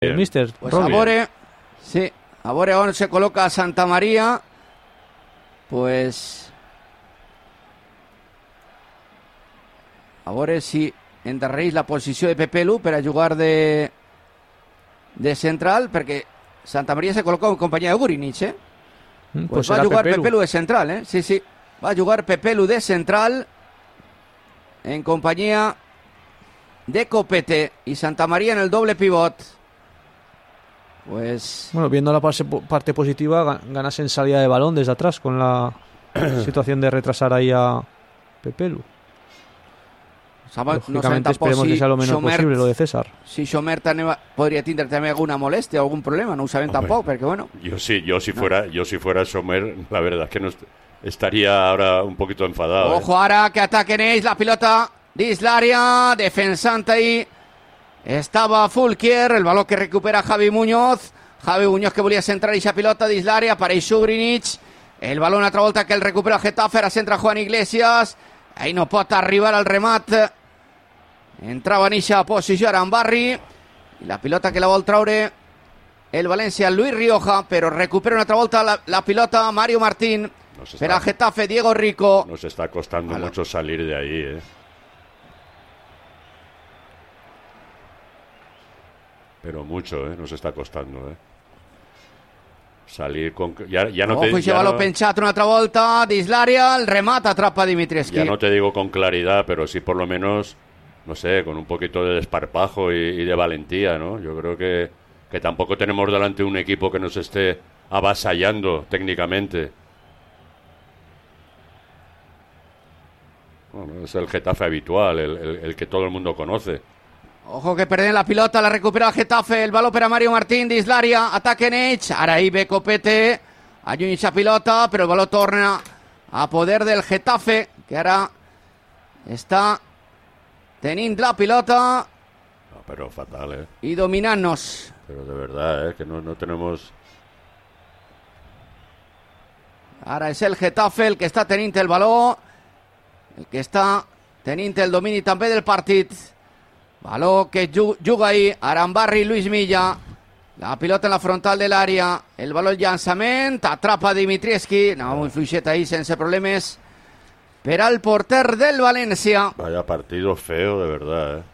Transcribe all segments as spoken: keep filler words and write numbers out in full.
el mister. Pues Abore, sí, Abore ahora se coloca a Santa María. Pues Abore si endarrereix la posició de Pepe Lu per a jugar de de central, perquè Santa María se col·loca en companyia de Gurinic, eh? Pues, pues va a jugar Pepe Lu. Pepe Lu de central, eh? Sí, sí, va a jugar Pepe Lu de central en compañía de Copete y Santa María en el doble pivot. Pues bueno, viendo la parte, parte positiva, ganas en salida de balón desde atrás con la situación de retrasar ahí a Pepe Lu. Lógicamente no esperemos si que sea lo menos Xomert, posible lo de César. Si Xomert podría tener también alguna molestia o algún problema, no ho saben tampoco, porque bueno. Yo sí, yo si fuera, yo si fuera Xomert, la verdad es que no estaría ahora un poquito enfadado. Ojo, eh. Ahora que ataquen ells la pilota dins l'àrea, defensant ahí estava Fulquier, el baló que recupera Javi Muñoz. Javi Muñoz que volia centrar eixa pilota dins l'àrea, apareix Gurinic, el baló una altra volta que el recupera el Getafe, ara centra Juan Iglesias, ahí no pot arribar al remat, entrava en eixa posició Arambarri, i la pilota que la vol traure el València, Luis Rioja, però recupera una altra volta la, la pilota Mario Martín, per al Getafe, Diego Rico. Nos está costando vale. mucho salir de ahí, eh. Pero mucho, ¿eh? Nos está costando, ¿eh? Salir con... Ya, ya no Ojo, te... i se va lo penchat una altra volta dins l'àrea, el remat atrapa Dimitrievski. Ya no te digo con claridad, pero sí por lo menos, no sé, con un poquito de desparpajo y, y de valentía, ¿no? Yo creo que, que tampoco tenemos delante un equipo que nos esté avasallando técnicamente. Bueno, es el Getafe habitual, el, el, el que todo el mundo conoce. Ojo que perden la pilota, la recupera el Getafe, el baló per a Mario Martín dins l'àrea, ataquen ells, ara ahí ve Copete, allunya la pilota, però el baló torna a poder del Getafe, que ara està tenint la pilota. No, pero fatal, ¿eh? Y dominant-nos. Pero de verdad, ¿eh? Que no, no tenemos... Ara és el Getafe el que està tenint el baló, el que està tenint el domini també del partit. Baló que juga ahí Arambarri, Luis Milla, la pilota en la frontal de l'àrea, el baló el llançament, atrapa Dimitrievski, no, muy fluixet ahí sense problemes per al porter del València. Vaya partido feo, de verdad, ¿eh?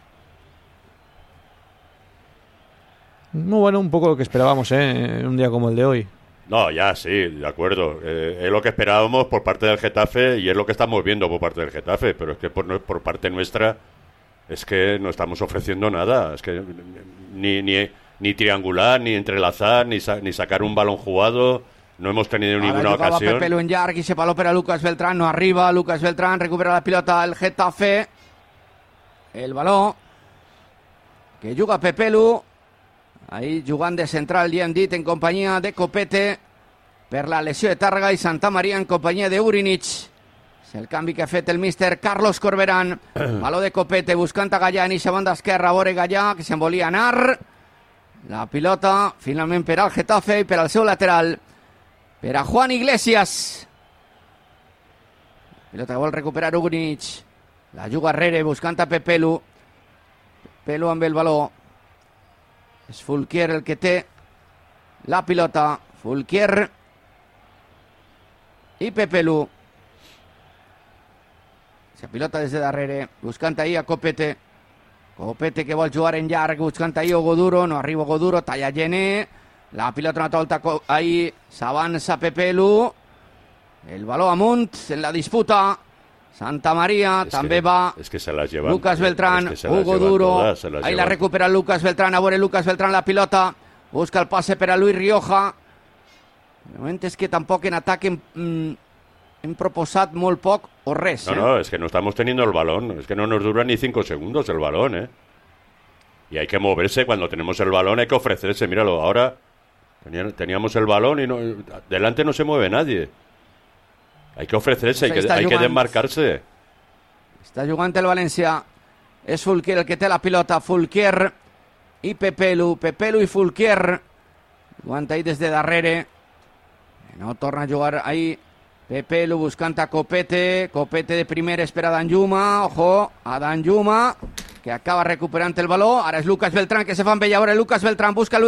Muy bueno, un poco lo que esperábamos, ¿eh? En un día como el de hoy. No, ya sí, de acuerdo. Eh, es lo que esperábamos por parte del Getafe y es lo que estamos viendo por parte del Getafe, pero es que por, por parte nuestra es que no estamos ofreciendo nada. Es que ni, ni, ni triangular, ni entrelazar, ni, sa, ni sacar un balón jugado. No hemos tenido Ahora ninguna ocasión. Pepe Lu en llarg y se baló per a Lucas Beltrán, no arriba. Lucas Beltrán recupera la pilota al Getafe. El baló que juga Pepe Lu. Ahí jugant de central, ja hem dit, en companyia de Copete per la lesió de Tàrrega i Santa Maria en companyia de Gurinic. És el canvi que ha fet el míster Carlos Corberán. Baló de Copete buscant a Gallà en eixa banda esquerra, Bore Gallà, que se'n volia anar. La pilota finalment per al Getafe i per al seu lateral, per a Juan Iglesias. Pilota que vol recuperar Gurinic. La juga Herrera buscant a Pepe Lu. Pepe Lu amb el baló. És Fulquier el que té la pilota. Fulquier i Pepe Lu. La pilota des de darrere, buscant ahir a Copete. Copete que vol jugar en llarg, buscant ahir Ogoduro, no arriba Ogoduro, talla Gené. La pilota una volta ahir, s'avança Pepe Lu. El baló amunt en la disputa. Santa María, es també que, va es que se las llevan, Lucas Beltrán, es que Hugo Duro, todas, ahí llevan. la recupera Lucas Beltrán, a veure Lucas Beltrán la pilota, busca el passe per a Luis Rioja. De moment és que tampoc en atac hem, mm, hem proposat molt poc o res. No, eh? no, es que no estamos teniendo el balón, es que no nos dura ni cinco segundos el balón, ¿eh? Y hay que moverse, cuando tenemos el balón hay que ofrecerse, míralo, ahora teníamos el balón y no, delante no se mueve nadie. Hay que ofrecerse, hay que, hay que desmarcarse. Està jugant el València. És Fulquier el que té la pilota. Fulquier i Pepe Lu. Pepe Lu i Fulquier. Jugant ahí des de darrere. No torna a jugar ahí. Pepe Lu buscant a Copete. Copete de primer espera a Danjuma. Ojo, a Danjuma, que acaba recuperant el baló. Ara és Lucas Beltrán que se fa amb ell. A veure, Lucas Beltrán busca